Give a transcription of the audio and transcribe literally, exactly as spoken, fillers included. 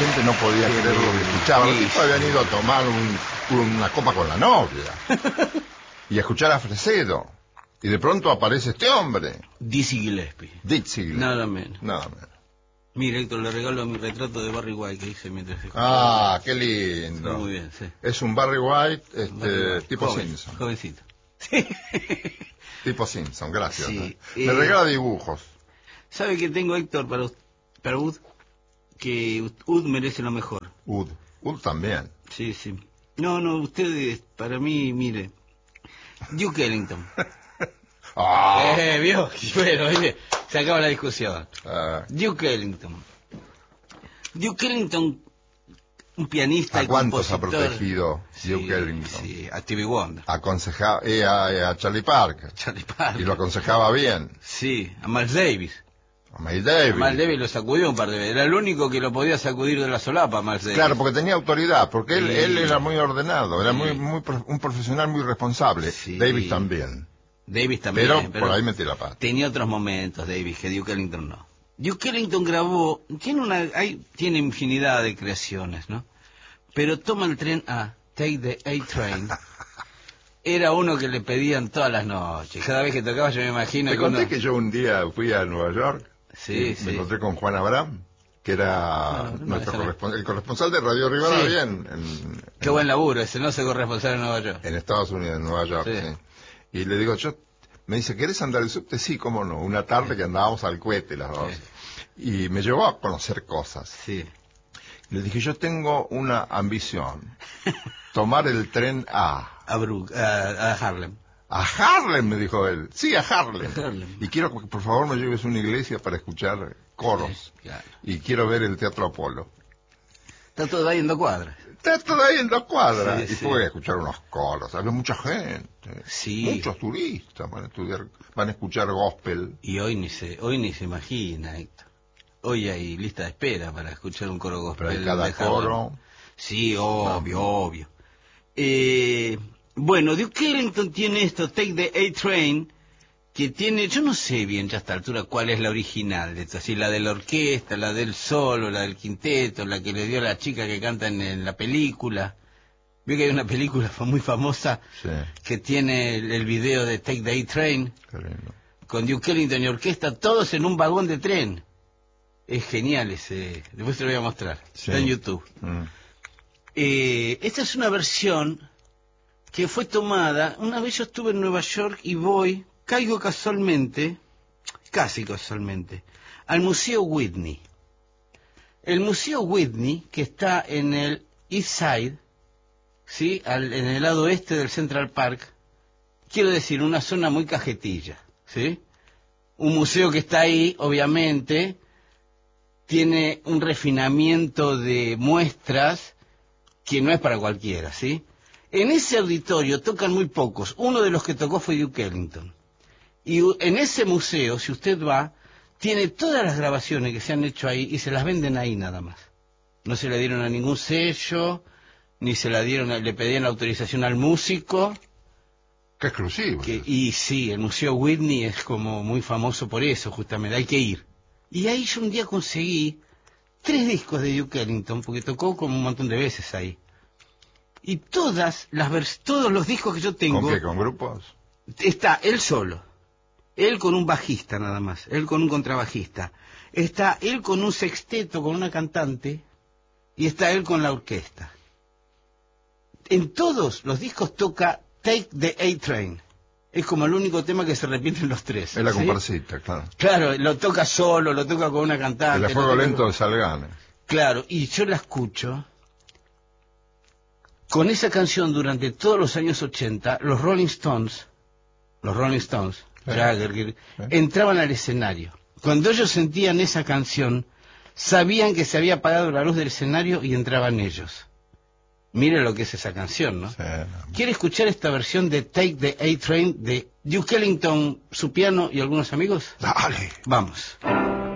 gente no podía Sí, creer lo que escuchaba. Los sí, tipos habían ido a tomar un, una copa con la novia y a escuchar a Fresedo. Y de pronto aparece este hombre. Dizzy Gillespie. Dizzy Gillespie. Nada menos. Nada menos. Mira, Héctor, le regalo mi retrato de Barry White que hice mientras escuchaba. Ah, qué lindo. Muy bien, sí. Es un Barry White, este, Barry White. tipo Joven, Simpson. Jovencito. Sí. Tipo Simpson, gracias. Sí, ¿eh? Me eh, regala dibujos. ¿Sabe que tengo, Héctor, para, para Ud? Que Ud merece lo mejor. Ud. Ud también. Sí, sí. No, no, ustedes, para mí, mire. Duke Ellington. Ah. Eh, vio, bueno, oye, se acaba la discusión. Ah. Duke Ellington. Duke Ellington, un pianista ¿A y cuántos compositor. ha protegido Duke Sí, Ellington? sí, a Stevie Wonder. Aconsejaba, eh, a, a Charlie Parker. Charlie Parker. Y lo aconsejaba bien. Sí, a Miles Davis. A Miles Davis. A Miles Davis lo sacudió un par de veces. Era el único que lo podía sacudir de la solapa, Miles Davis. Claro, porque tenía autoridad, porque él, Sí. él era muy ordenado, era Sí. muy, muy un profesional muy responsable. Sí. Davis también. Davis también. Pero, pero por ahí metí la pata. tenía otros momentos, Davis, que Duke Ellington no. Duke Ellington grabó, tiene una, hay, tiene infinidad de creaciones, ¿no? Pero Toma el tren A, Take the A-Train, era uno que le pedían todas las noches. Cada vez que tocaba yo me imagino Te que conté uno... que yo un día fui a Nueva York. Sí, y sí. Me encontré con Juan Abraham, que era Bueno, no, nuestro esa no. corresponsal, el corresponsal de Radio Rivadavia Sí. en, en, Qué en, buen laburo ese, no se corresponsal en Nueva York. en Estados Unidos, en Nueva York. Sí. Sí. Y le digo, yo, me dice, ¿querés andar el subte? Sí, cómo no. Una tarde que andábamos al cohete las dos. Sí. Y me llevó a conocer cosas. Sí. Le dije, yo tengo una ambición. Tomar el tren a... A, Brook, a, a Harlem. A Harlem, me dijo él. Sí, a Harlem. A Harlem. Y quiero que por favor me lleves a una iglesia para escuchar coros. Sí, claro. Y quiero ver el Teatro Apolo. Está todo ahí en dos cuadras. Está todo ahí en dos cuadras. Sí, y sí. fue a escuchar unos coros. Había mucha gente. Sí. Muchos turistas van a estudiar, van a escuchar gospel. Y hoy ni se, hoy ni se imagina, Héctor. Hoy hay lista de espera para escuchar un coro gospel. Pero en cada de Harlem. coro... Sí, obvio, obvio. Eh, bueno, Duke Ellington tiene esto, Take the A-Train, que tiene, yo no sé bien ya a esta altura cuál es la original de esto, así la de la orquesta, la del solo, la del quinteto, la que le dio a la chica que canta en, en la película. Veo que hay una película muy famosa Sí, que tiene el, el video de Take the A-Train, qué lindo. con Duke Ellington y orquesta, todos en un vagón de tren. Es genial ese, después te lo voy a mostrar, Sí. está en YouTube. Mm. Eh, esta es una versión que fue tomada, una vez yo estuve en Nueva York y voy, caigo casualmente, casi casualmente, al Museo Whitney. El Museo Whitney, que está en el East Side, ¿sí? Al, en el lado oeste del Central Park, quiero decir, una zona muy cajetilla, ¿sí? Un museo que está ahí, obviamente, tiene un refinamiento de muestras que no es para cualquiera, ¿sí? En ese auditorio tocan muy pocos. Uno de los que tocó fue Duke Ellington. Y en ese museo, si usted va, tiene todas las grabaciones que se han hecho ahí y se las venden ahí nada más. No se le dieron a ningún sello, ni se la dieron, a, le pedían autorización al músico. Qué exclusivo. Que, y sí, el Museo Whitney es como muy famoso por eso, justamente, hay que ir. Y ahí yo un día conseguí tres discos de Duke Ellington, porque tocó como un montón de veces ahí. Y todas las vers todos los discos que yo tengo... ¿Con qué? ¿Con grupos? Está él solo, él con un bajista nada más, él con un contrabajista. Está él con un sexteto, con una cantante, y está él con la orquesta. En todos los discos toca Take the A-Train. Es como el único tema que se repite en los tres. Es la ¿sí? comparsita, claro. Claro, lo toca solo, lo toca con una cantante. El fuego toca... lento de Salgana. Claro, y yo la escucho. Con esa canción durante todos los años ochenta, los Rolling Stones, los Rolling Stones, Sí. Jagger, Sí. entraban al escenario. Cuando ellos sentían esa canción, sabían que se había apagado la luz del escenario y entraban ellos. Mire lo que es esa canción, ¿no? Sí. ¿Quiere escuchar esta versión de Take the A-Train de Duke Ellington, su piano y algunos amigos? Dale. Vamos.